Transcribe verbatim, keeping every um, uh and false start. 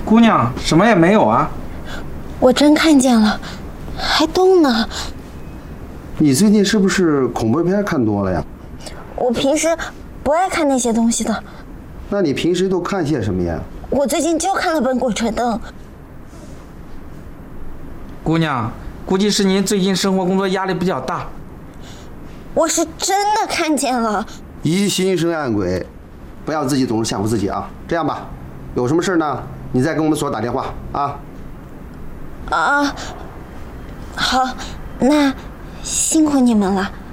姑娘，什么也没有啊。 我真看见了，还动呢。 你最近是不是恐怖片看多了呀？ 我平时不爱看那些东西的。 那你平时都看些什么呀？ 我最近就看了本《鬼吹灯》。 姑娘，估计是您最近生活工作压力比较大。 我是真的看见了。 疑心生暗鬼，不要自己总是吓唬自己啊！这样吧，有什么事呢，你再跟我们所打电话啊。 啊，好，那辛苦你们了。